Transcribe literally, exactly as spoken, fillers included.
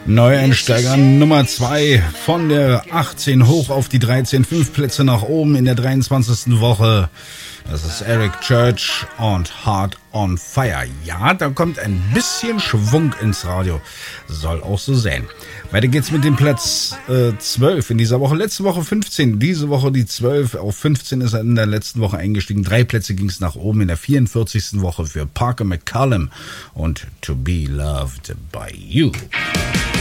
Neueinsteiger Nummer zwei von der achtzehn hoch auf die dreizehn, fünf Plätze nach oben in der dreiundzwanzigsten Woche. Das ist Eric Church und Heart on Fire. Ja, da kommt ein bisschen Schwung ins Radio. Soll auch so sein. Weiter geht's mit dem Platz äh, zwölf in dieser Woche. Letzte Woche fünfzehn, diese Woche die zwölf. Auf fünfzehn ist er in der letzten Woche eingestiegen. Drei Plätze ging's nach oben in der vierundvierzigsten Woche für Parker McCallum und To Be Loved by You.